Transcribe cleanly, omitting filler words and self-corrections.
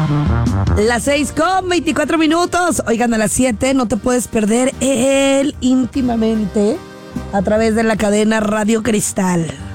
Las 6:24. Oigan, a las 7 no te puedes perder el Íntimamente a través de la cadena Radio Cristal.